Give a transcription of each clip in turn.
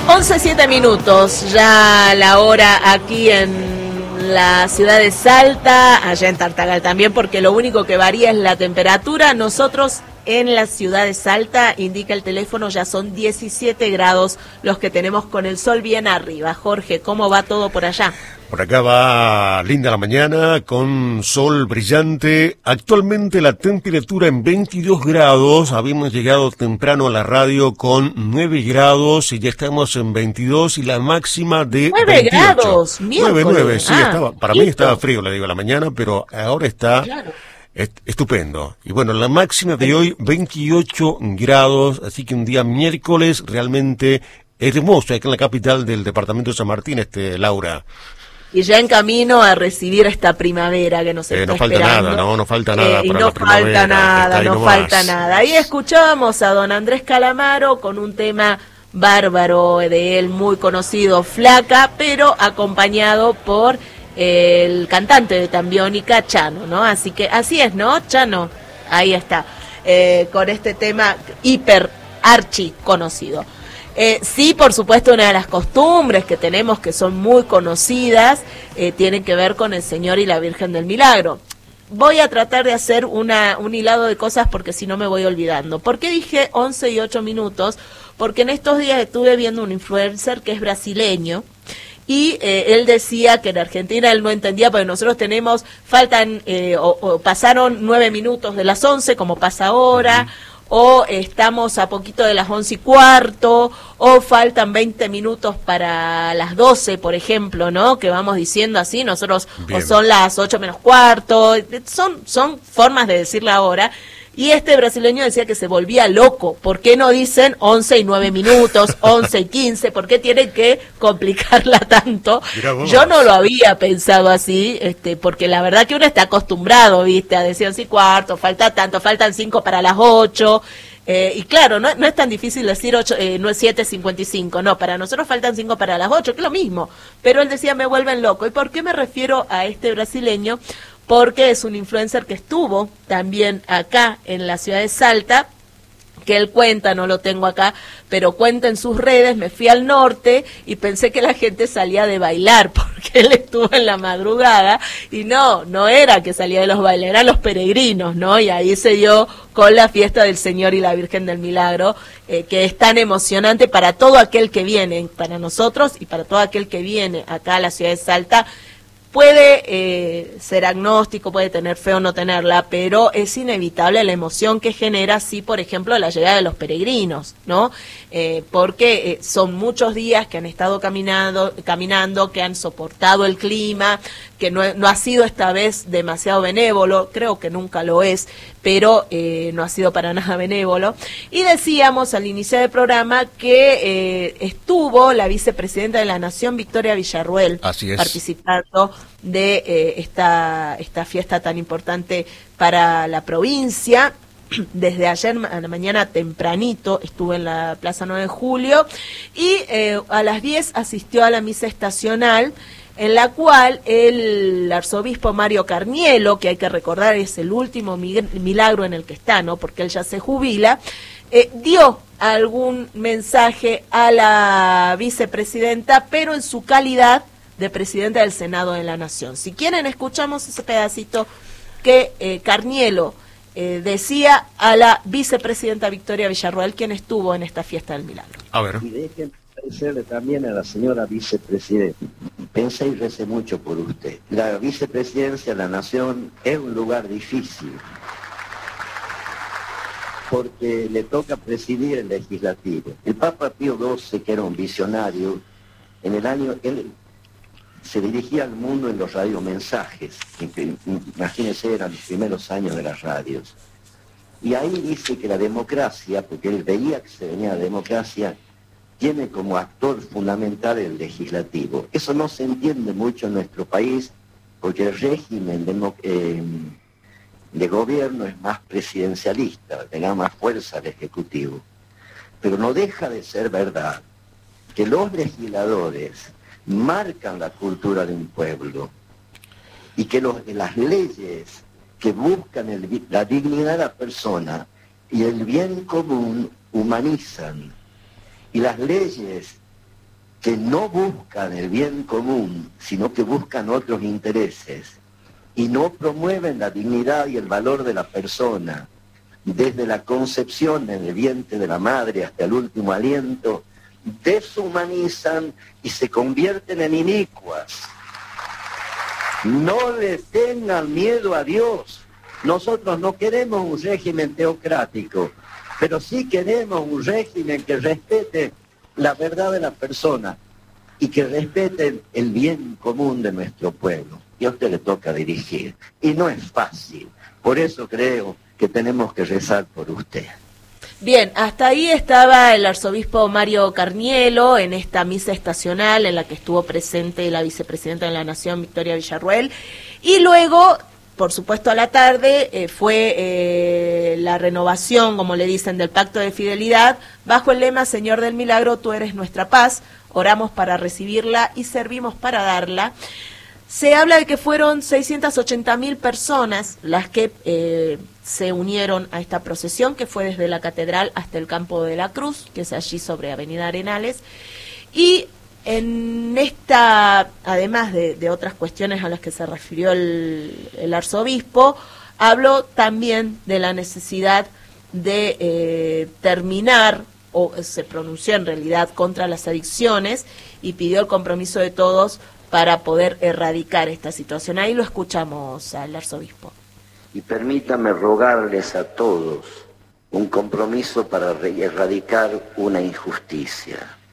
11:07, ya la hora aquí en la ciudad de Salta, allá en Tartagal también, porque lo único que varía es la temperatura. Nosotros en la ciudad de Salta, indica el teléfono, ya son 17 grados los que tenemos con el sol bien arriba. Jorge, ¿cómo va todo por allá? Por acá va linda la mañana, con sol brillante. Actualmente la temperatura en 22 grados. Habíamos llegado temprano a la radio con 9 grados y ya estamos en 22 y la máxima de 9 28. grados, 9, sí, para mí listo. estaba frío, le digo, a la mañana, pero ahora está... Claro. Estupendo. Y bueno, la máxima de hoy, 28 grados, así que un día miércoles realmente hermoso aquí en la capital del departamento de San Martín, Laura. Y ya en camino a recibir esta primavera que nos está esperando. No falta nada y para no la primavera. No falta nada. Ahí escuchábamos a don Andrés Calamaro con un tema bárbaro de él, muy conocido, Flaca, pero acompañado por el cantante de Tambiónica, Chano, ¿no? Así que, así es, ¿no? Chano, ahí está, con este tema hiper archi conocido. Sí, por supuesto, una de las costumbres que tenemos que son muy conocidas, tienen que ver con el Señor y la Virgen del Milagro. Voy a tratar de hacer un hilado de cosas porque si no me voy olvidando. ¿Por qué dije 11:08? Porque en estos días estuve viendo un influencer que es brasileño, y él decía que en Argentina él no entendía, porque nosotros pasaron 9 minutos de las 11, como pasa ahora, o estamos a poquito de las 11:15, o faltan 20 minutos para las 12, por ejemplo, ¿no? Que vamos diciendo así, nosotros, bien, o son las 8:15, son formas de decir la hora. Y este brasileño decía que se volvía loco. ¿Por qué no dicen 11:09, 11:15? ¿Por qué tienen que complicarla tanto? Yo no lo había pensado así, porque la verdad que uno está acostumbrado, ¿viste? A decir 11:15, falta tanto, faltan 5 para las 8. Y claro, no es tan difícil decir no es 7:55, no, para nosotros faltan 5 para las 8, que es lo mismo. Pero él decía, me vuelven loco. ¿Y por qué me refiero a este brasileño? Porque es un influencer que estuvo también acá en la ciudad de Salta, que él cuenta, no lo tengo acá, pero cuenta en sus redes, me fui al norte y pensé que la gente salía de bailar, porque él estuvo en la madrugada, y no era que salía de los bailes, eran los peregrinos, ¿no? Y ahí se dio con la fiesta del Señor y la Virgen del Milagro, que es tan emocionante para todo aquel que viene, para nosotros y para todo aquel que viene acá a la ciudad de Salta. Puede ser agnóstico, puede tener fe o no tenerla, pero es inevitable la emoción que genera, sí, por ejemplo, la llegada de los peregrinos, ¿no? Porque son muchos días que han estado caminando, que han soportado el clima, que no ha sido esta vez demasiado benévolo, creo que nunca lo es, pero no ha sido para nada benévolo. Y decíamos al iniciar el programa que estuvo la vicepresidenta de la Nación, Victoria Villarruel, participando de esta fiesta tan importante para la provincia. Desde ayer a la mañana tempranito estuve en la Plaza 9 de Julio y a las 10 asistió a la misa estacional, en la cual el arzobispo Mario Carnielo, que hay que recordar es el último milagro en el que está, ¿no? Porque él ya se jubila, dio algún mensaje a la vicepresidenta, pero en su calidad de presidenta del Senado de la Nación. Si quieren, escuchamos ese pedacito que Carnielo decía a la vicepresidenta Victoria Villarruel, quien estuvo en esta fiesta del milagro. A ver. Y déjenme agradecerle también a la señora vicepresidenta. Pensé y recé mucho por usted. La vicepresidencia de la Nación es un lugar difícil, porque le toca presidir el legislativo. El Papa Pío XII, que era un visionario, él se dirigía al mundo en los radiomensajes, que imagínense, eran los primeros años de las radios. Y ahí dice que la democracia, porque él veía que se venía la democracia, tiene como actor fundamental el legislativo. Eso no se entiende mucho en nuestro país, porque el régimen de gobierno es más presidencialista, le da más fuerza al Ejecutivo. Pero no deja de ser verdad que los legisladores marcan la cultura de un pueblo y que las leyes que buscan la dignidad de la persona y el bien común humanizan, y las leyes que no buscan el bien común, sino que buscan otros intereses y no promueven la dignidad y el valor de la persona, desde la concepción en el vientre de la madre hasta el último aliento, deshumanizan y se convierten en inicuas. No le tengan miedo a Dios. Nosotros no queremos un régimen teocrático, pero sí queremos un régimen que respete la verdad de la persona y que respete el bien común de nuestro pueblo. Y a usted le toca dirigir. Y no es fácil. Por eso creo que tenemos que rezar por usted. Bien, hasta ahí estaba el arzobispo Mario Carnielo en esta misa estacional en la que estuvo presente la vicepresidenta de la Nación, Victoria Villarruel, y luego, por supuesto, a la tarde fue la renovación, como le dicen, del Pacto de Fidelidad, bajo el lema Señor del Milagro, tú eres nuestra paz, oramos para recibirla y servimos para darla. Se habla de que fueron 680.000 personas las que se unieron a esta procesión, que fue desde la catedral hasta el Campo de la Cruz, que es allí sobre Avenida Arenales. Y en esta, además de otras cuestiones a las que se refirió el arzobispo, habló también de la necesidad de terminar, o se pronunció en realidad contra las adicciones, y pidió el compromiso de todos para poder erradicar esta situación. Ahí lo escuchamos al arzobispo. Y permítame rogarles a todos un compromiso para erradicar una injusticia.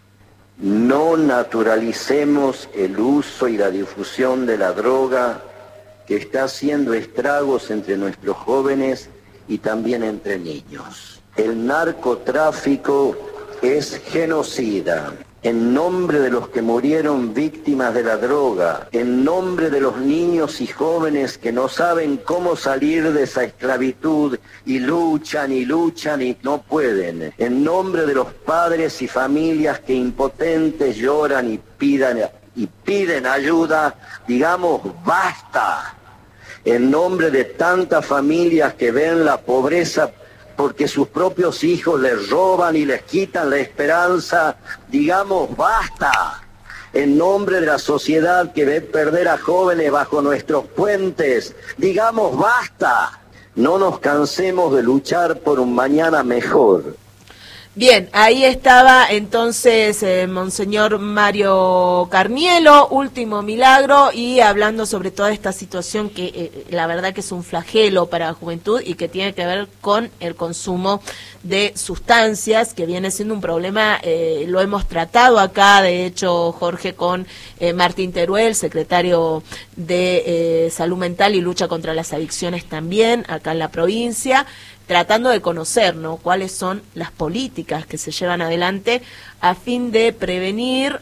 No naturalicemos el uso y la difusión de la droga que está haciendo estragos entre nuestros jóvenes y también entre niños. El narcotráfico es genocida. En nombre de los que murieron víctimas de la droga, en nombre de los niños y jóvenes que no saben cómo salir de esa esclavitud y luchan y no pueden, en nombre de los padres y familias que impotentes lloran y piden ayuda, digamos basta. En nombre de tantas familias que ven la pobreza porque sus propios hijos les roban y les quitan la esperanza, digamos basta. En nombre de la sociedad que ve perder a jóvenes bajo nuestros puentes, digamos basta. No nos cansemos de luchar por un mañana mejor. Bien, ahí estaba entonces Monseñor Mario Carnielo, Último Milagro, y hablando sobre toda esta situación que la verdad que es un flagelo para la juventud y que tiene que ver con el consumo de sustancias, que viene siendo un problema, lo hemos tratado acá, de hecho, Jorge, con Martín Teruel, secretario de Salud Mental y Lucha contra las Adicciones también, acá en la provincia, tratando de conocer, ¿no?, cuáles son las políticas que se llevan adelante a fin de prevenir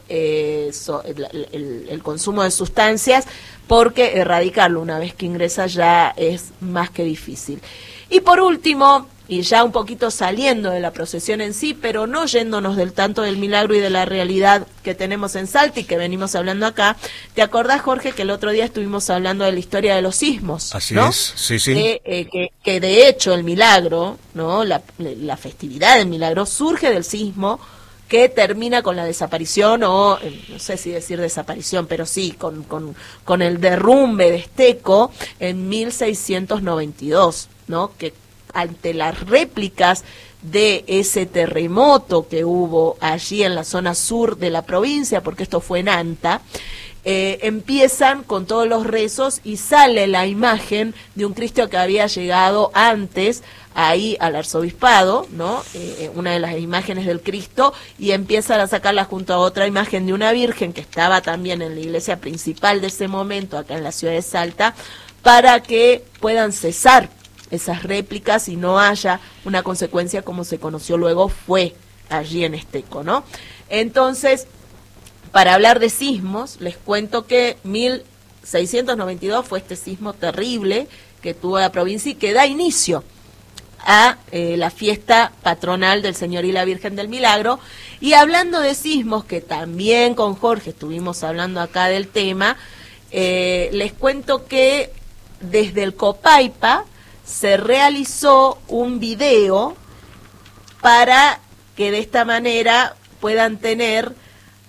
el consumo de sustancias, porque erradicarlo una vez que ingresa ya es más que difícil. Y por último, y ya un poquito saliendo de la procesión en sí, pero no yéndonos del tanto del milagro y de la realidad que tenemos en Salta y que venimos hablando acá, ¿te acordás, Jorge, que el otro día estuvimos hablando de la historia de los sismos? Así, ¿no? es, sí, sí. Que de hecho el milagro, ¿no?, la festividad del milagro surge del sismo que termina con la desaparición, o no sé si decir desaparición, pero sí, con el derrumbe de Esteco en 1692, ¿no?, que ante las réplicas de ese terremoto que hubo allí en la zona sur de la provincia, porque esto fue en Anta, empiezan con todos los rezos y sale la imagen de un Cristo que había llegado antes ahí al arzobispado, ¿no?, una de las imágenes del Cristo, y empiezan a sacarla junto a otra imagen de una Virgen que estaba también en la iglesia principal de ese momento, acá en la ciudad de Salta, para que puedan cesar esas réplicas y no haya una consecuencia como se conoció luego fue allí en Esteco, ¿no? Entonces, para hablar de sismos, les cuento que 1692 fue este sismo terrible que tuvo la provincia y que da inicio a la fiesta patronal del Señor y la Virgen del Milagro. Y hablando de sismos, que también con Jorge estuvimos hablando acá del tema, les cuento que desde el Copaipa se realizó un video para que de esta manera puedan tener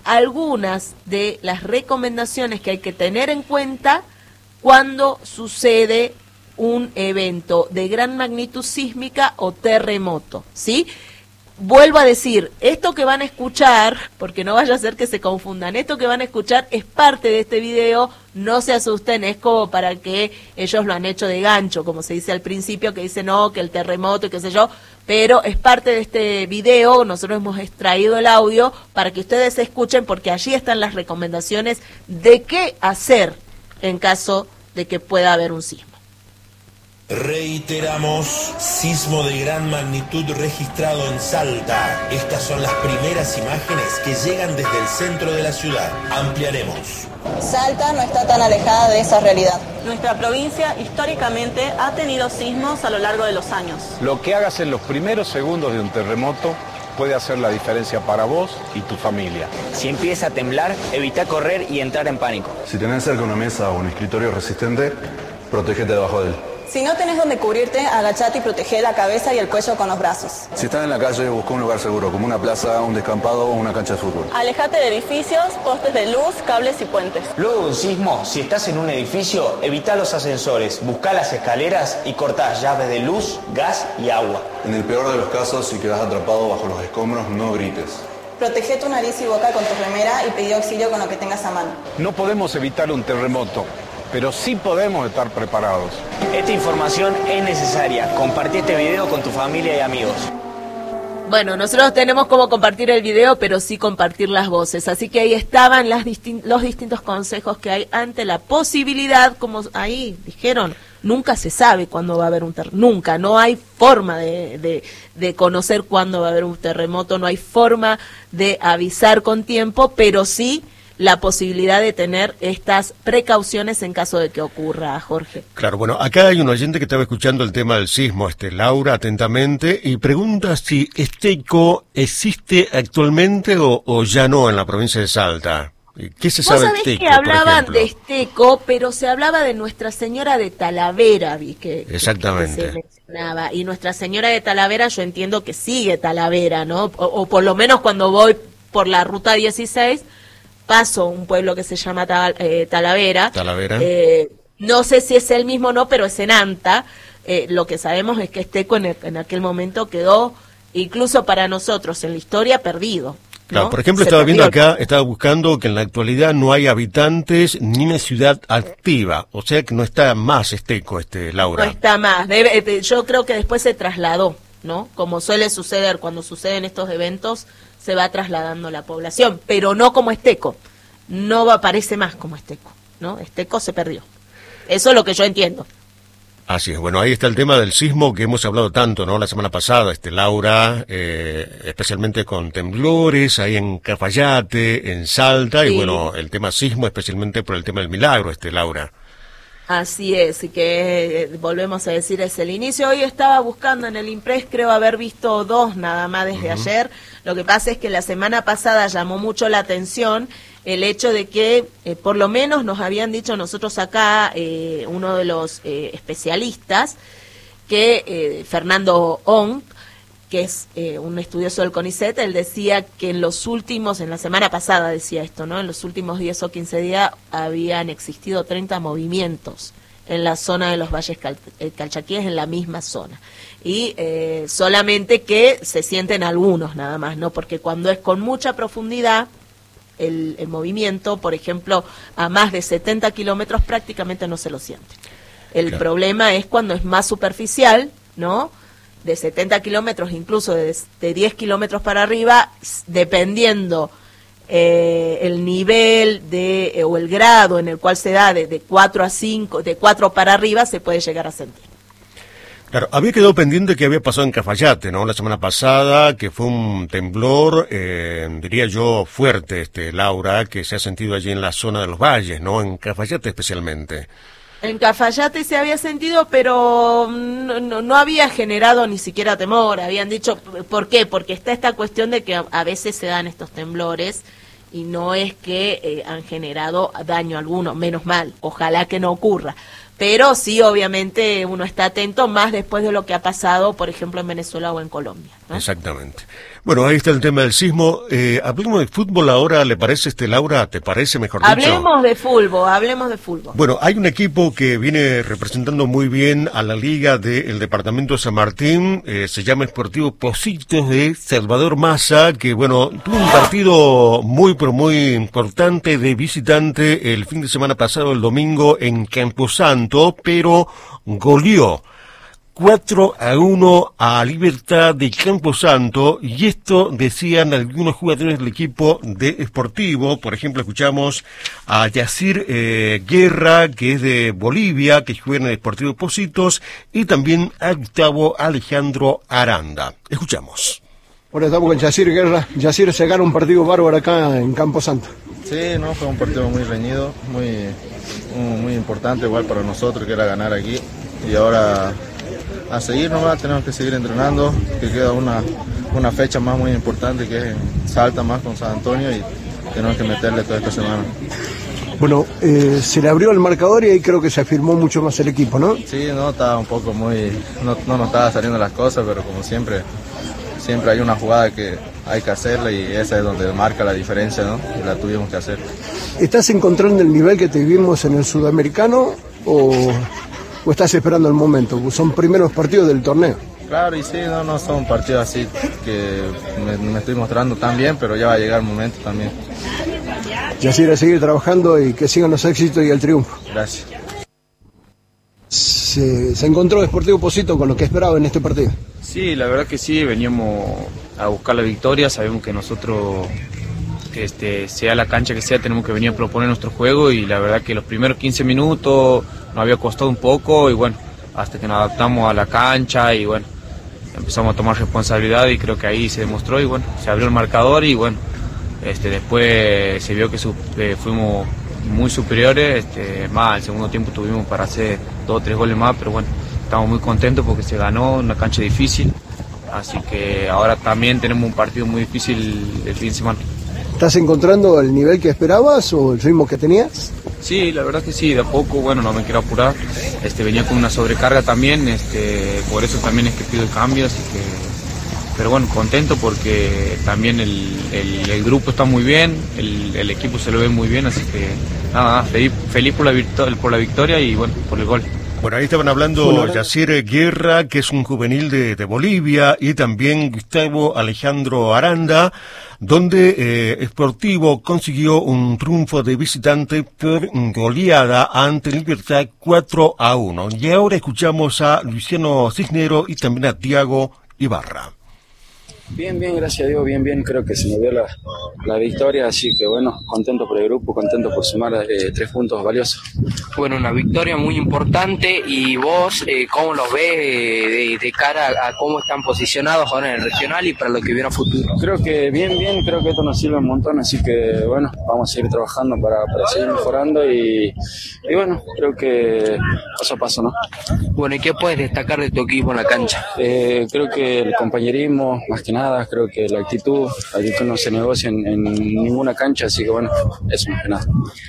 algunas de las recomendaciones que hay que tener en cuenta cuando sucede un evento de gran magnitud sísmica o terremoto, ¿sí? Vuelvo a decir, esto que van a escuchar, porque no vaya a ser que se confundan, esto que van a escuchar es parte de este video, no se asusten, es como para que ellos lo han hecho de gancho, como se dice al principio, que dice no, que el terremoto y qué sé yo, pero es parte de este video, nosotros hemos extraído el audio para que ustedes escuchen, porque allí están las recomendaciones de qué hacer en caso de que pueda haber un sismo. Reiteramos, sismo de gran magnitud registrado en Salta. Estas son las primeras imágenes que llegan desde el centro de la ciudad. Ampliaremos. Salta no está tan alejada de esa realidad. Nuestra provincia históricamente ha tenido sismos a lo largo de los años. Lo que hagas en los primeros segundos de un terremoto puede hacer la diferencia para vos y tu familia. Si empieza a temblar, evita correr y entrar en pánico. Si tenés cerca una mesa o un escritorio resistente, protégete debajo de él. Si no tenés donde cubrirte, agachate y protege la cabeza y el cuello con los brazos. Si estás en la calle, busca un lugar seguro, como una plaza, un descampado o una cancha de fútbol. Alejate de edificios, postes de luz, cables y puentes. Luego de un sismo, si estás en un edificio, evita los ascensores, busca las escaleras y cortá llaves de luz, gas y agua. En el peor de los casos, si quedás atrapado bajo los escombros, no grites. Protege tu nariz y boca con tu remera y pedí auxilio con lo que tengas a mano. No podemos evitar un terremoto, pero sí podemos estar preparados. Esta información es necesaria. Compartí este video con tu familia y amigos. Bueno, nosotros tenemos como compartir el video, pero sí compartir las voces. Así que ahí estaban los distintos consejos que hay ante la posibilidad, como ahí dijeron, nunca se sabe cuándo va a haber un terremoto. Nunca, no hay forma de conocer cuándo va a haber un terremoto, no hay forma de avisar con tiempo, pero sí la posibilidad de tener estas precauciones en caso de que ocurra, Jorge. Claro, bueno, acá hay un oyente que estaba escuchando el tema del sismo, Laura, atentamente, y pregunta si Esteco existe actualmente o ya no en la provincia de Salta. ¿Qué se sabe de Esteco, que hablaban de Esteco, pero se hablaba de Nuestra Señora de Talavera, vi que exactamente. Que se mencionaba. Y Nuestra Señora de Talavera, yo entiendo que sigue Talavera, ¿no? O por lo menos cuando voy por la ruta 16, paso un pueblo que se llama Talavera. Talavera. No sé si es el mismo o no, pero es en Anta. Lo que sabemos es que Esteco en aquel momento quedó, incluso para nosotros en la historia, perdido. Claro, ¿no? por ejemplo, estaba viendo acá, estaba buscando que en la actualidad no hay habitantes ni una ciudad activa, o sea que no está más Esteco, Laura. No está más, yo creo que después se trasladó, ¿no? Como suele suceder cuando suceden estos eventos, se va trasladando la población, pero no como Esteco, no aparece más como Esteco, ¿no? Esteco se perdió, eso es lo que yo entiendo. Así es, bueno, ahí está el tema del sismo que hemos hablado tanto, ¿no? La semana pasada, Laura, especialmente con temblores ahí en Cafayate, en Salta, sí. Y bueno, el tema sismo especialmente por el tema del milagro, Laura. Así es, y que volvemos a decir, es el inicio. Hoy estaba buscando en el Impress, creo haber visto 2 nada más desde ayer. Lo que pasa es que la semana pasada llamó mucho la atención el hecho de que, por lo menos nos habían dicho nosotros acá, uno de los especialistas, que Fernando Ong, que es un estudioso del CONICET, él decía que en la semana pasada decía esto, ¿no? En los últimos 10 o 15 días habían existido 30 movimientos en la zona de los valles calchaquíes, en la misma zona. Y solamente que se sienten algunos nada más, ¿no? Porque cuando es con mucha profundidad, el movimiento, por ejemplo, a más de 70 kilómetros prácticamente no se lo siente. El problema es cuando es más superficial, ¿no? De 70 kilómetros, incluso de 10 kilómetros para arriba, dependiendo el nivel o el grado en el cual se da de 4 a 5, de 4 para arriba, se puede llegar a sentir. Claro, había quedado pendiente que había pasado en Cafayate, ¿no? La semana pasada, que fue un temblor, diría yo, fuerte, Laura, que se ha sentido allí en la zona de los valles, ¿no? En Cafayate especialmente. En Cafayate se había sentido, pero no había generado ni siquiera temor. Habían dicho, ¿por qué? Porque está esta cuestión de que a veces se dan estos temblores y no es que han generado daño alguno, menos mal, ojalá que no ocurra. Pero sí, obviamente, uno está atento más después de lo que ha pasado, por ejemplo, en Venezuela o en Colombia. ¿no? Exactamente. Bueno, ahí está el tema del sismo. Hablemos de fútbol ahora, ¿le parece, Laura? ¿Te parece, mejor dicho? Hablemos de fútbol. Bueno, hay un equipo que viene representando muy bien a la liga del departamento de San Martín, se llama Sportivo Pocitos de Salvador Massa, que bueno, tuvo un partido muy pero muy importante de visitante el fin de semana pasado, el domingo, en Camposanto, pero goleó 4-1 a Libertad de Camposanto, y esto decían algunos jugadores del equipo de Sportivo. Por ejemplo, escuchamos a Yacir Guerra, que es de Bolivia, que juega en el Sportivo Pocitos, y también a Gustavo Alejandro Aranda. Escuchamos. Bueno, estamos con Yacir Guerra. Yacir, se gana un partido bárbaro acá en Camposanto. Sí, no, fue un partido muy reñido, muy importante igual para nosotros, que era ganar aquí, y ahora a seguir nomás, tenemos que seguir entrenando, que queda una fecha más muy importante, que es en Salta más con San Antonio, y tenemos que meterle toda esta semana. Bueno, se le abrió el marcador y ahí creo que se afirmó mucho más el equipo, ¿no? Sí, no, estaba un poco no nos estaba saliendo las cosas, pero como siempre hay una jugada que hay que hacerla, y esa es donde marca la diferencia, ¿no? Y la tuvimos que hacer. ¿Estás encontrando el nivel que te vimos en el sudamericano o estás esperando el momento? Son primeros partidos del torneo. Claro, y sí, no son partidos así que me estoy mostrando tan bien, pero ya va a llegar el momento también. Yacir, a seguir trabajando y que sigan los éxitos y el triunfo. Gracias. ¿Se encontró Sportivo Pocitos con lo que esperaba en este partido? Sí, la verdad que sí, veníamos a buscar la victoria, sabemos que nosotros, sea la cancha que sea, tenemos que venir a proponer nuestro juego, y la verdad que los primeros 15 minutos nos había costado un poco, y bueno, hasta que nos adaptamos a la cancha y bueno, empezamos a tomar responsabilidad, y creo que ahí se demostró, y bueno, se abrió el marcador, y bueno, después se vio que fuimos muy superiores, más el segundo tiempo tuvimos para hacer 2 o 3 goles más, pero bueno, estamos muy contentos porque se ganó una cancha difícil, así que ahora también tenemos un partido muy difícil el fin de semana. ¿Estás encontrando el nivel que esperabas o el ritmo que tenías? Sí, la verdad que sí, de a poco, bueno, no me quiero apurar, venía con una sobrecarga también, por eso también es que pido el cambio, así que, pero bueno, contento porque también el grupo está muy bien, el equipo se lo ve muy bien, así que nada, feliz por la victoria y bueno, por el gol. Bueno, ahí estaban hablando Yacir Guerra, que es un juvenil de Bolivia, y también Gustavo Alejandro Aranda, donde Sportivo consiguió un triunfo de visitante por goleada ante Libertad 4-1. Y ahora escuchamos a Luciano Cisnero y también a Tiago Ibarra. Bien, gracias a Dios, bien, creo que se nos dio la victoria, así que bueno, contento por el grupo, contento por sumar 3 puntos valiosos. Bueno, una victoria muy importante, y vos, ¿cómo los ves de cara a cómo están posicionados ahora en el regional y para lo que viene a futuro? Creo que bien, creo que esto nos sirve un montón, así que bueno, vamos a seguir trabajando para seguir mejorando y bueno, creo que paso a paso, ¿no? Bueno, ¿y qué puedes destacar de tu equipo en la cancha? Creo que el compañerismo, más que nada, creo que la actitud no se negocia en ninguna cancha, así que bueno, eso más que nada.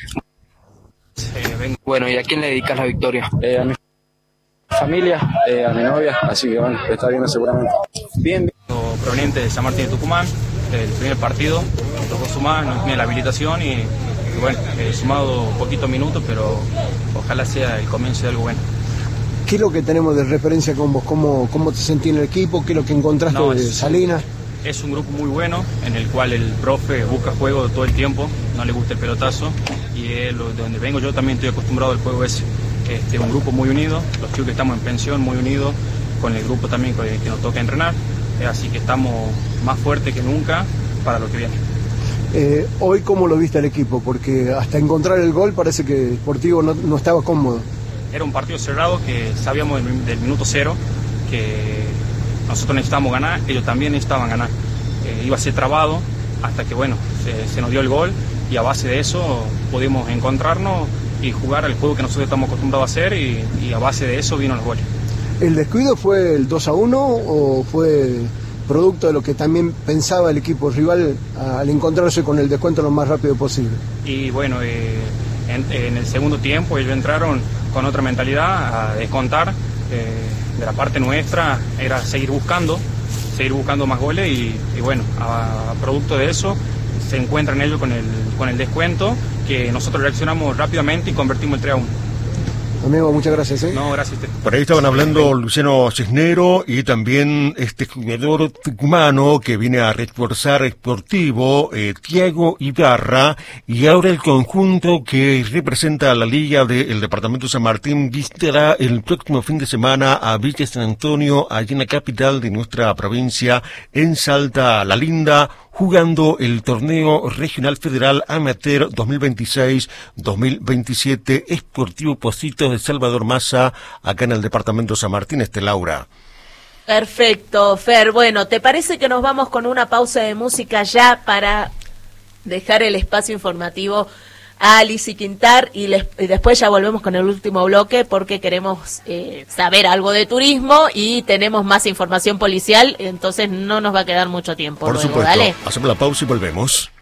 Bueno, ¿y a quién le dedicas la victoria? A mi familia, a mi novia, así que bueno, está bien seguramente. Bien. Proveniente de San Martín de Tucumán, el primer partido, me tocó sumar, no tenía la habilitación y bueno, he sumado poquitos minutos, pero ojalá sea el comienzo de algo bueno. ¿Qué es lo que tenemos de referencia con vos? ¿Cómo te sentís en el equipo? ¿Qué es lo que encontraste de Salinas? Es un grupo muy bueno, en el cual el profe busca juego todo el tiempo, no le gusta el pelotazo, y de donde vengo yo también estoy acostumbrado al juego ese. Un grupo muy unido, los chicos que estamos en pensión muy unidos, con el grupo también que nos toca entrenar, así que estamos más fuertes que nunca para lo que viene. Hoy, ¿cómo lo viste al equipo? Porque hasta encontrar el gol parece que Sportivo no estaba cómodo. Era un partido cerrado que sabíamos del minuto 0 que nosotros necesitábamos ganar, ellos también necesitaban ganar. Iba a ser trabado hasta que bueno, se nos dio el gol, y a base de eso pudimos encontrarnos y jugar el juego que nosotros estamos acostumbrados a hacer, y a base de eso vino el gol. ¿El descuido fue el 2-1 o fue producto de lo que también pensaba el equipo rival al encontrarse con el descuento lo más rápido posible? Y bueno, en el segundo tiempo ellos entraron con otra mentalidad a descontar. De la parte nuestra era seguir buscando, seguir buscando más goles y bueno, a producto de eso se encuentran ellos con el descuento, que nosotros reaccionamos rápidamente y convertimos el 3-1. Amigo, muchas gracias. No, gracias a usted. Por ahí estaban hablando Luciano Cisnero y también este jugador tucumano que viene a reforzar Sportivo, Thiago Ibarra, y ahora el conjunto que representa a la Liga del Departamento San Martín visitará el próximo fin de semana a Villa San Antonio, allí en la capital de nuestra provincia, en Salta La Linda, jugando el torneo regional federal amateur 2026-2027 Sportivo Pocitos de Salvador Massa, acá en el departamento San Martín. Laura. Perfecto, Fer. Bueno, ¿te parece que nos vamos con una pausa de música ya para dejar el espacio informativo a Alice y Quintar y después ya volvemos con el último bloque porque queremos saber algo de turismo y tenemos más información policial, entonces no nos va a quedar mucho tiempo. Por luego, supuesto. dale. Hacemos la pausa y volvemos.